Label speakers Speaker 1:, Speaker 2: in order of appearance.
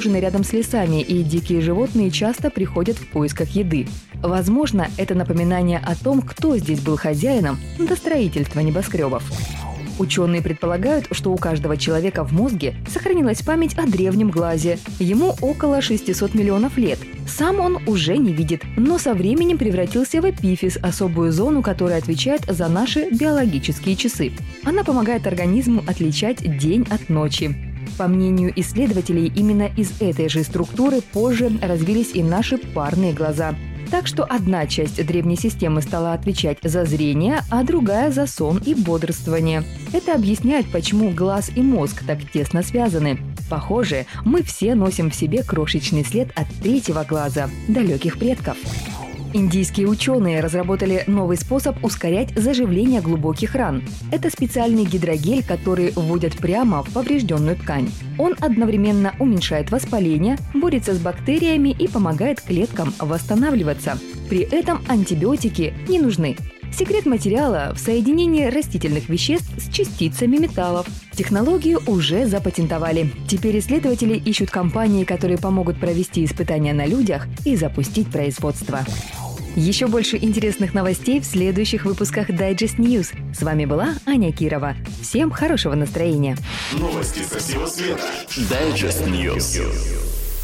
Speaker 1: расположены рядом с лесами, и дикие животные часто приходят в поисках еды. Возможно, это напоминание о том, кто здесь был хозяином до строительства небоскребов. Ученые предполагают, что у каждого человека в мозге сохранилась память о древнем глазе. Ему около 600 миллионов лет. Сам он уже не видит, но со временем превратился в эпифиз, особую зону, которая отвечает за наши биологические часы. Она помогает организму отличать день от ночи. По мнению исследователей, именно из этой же структуры позже развились и наши парные глаза. Так что одна часть древней системы стала отвечать за зрение, а другая за сон и бодрствование. Это объясняет, почему глаз и мозг так тесно связаны. Похоже, мы все носим в себе крошечный след от третьего глаза – далеких предков. Индийские ученые разработали новый способ ускорять заживление глубоких ран. Это специальный гидрогель, который вводят прямо в поврежденную ткань. Он одновременно уменьшает воспаление, борется с бактериями и помогает клеткам восстанавливаться. При этом антибиотики не нужны. Секрет материала в соединении растительных веществ с частицами металлов. Технологию уже запатентовали. Теперь исследователи ищут компании, которые помогут провести испытания на людях и запустить производство. Еще больше интересных новостей в следующих выпусках Digest News. С вами была Аня Кирова. Всем хорошего настроения.
Speaker 2: Новости со всего света. Digest News.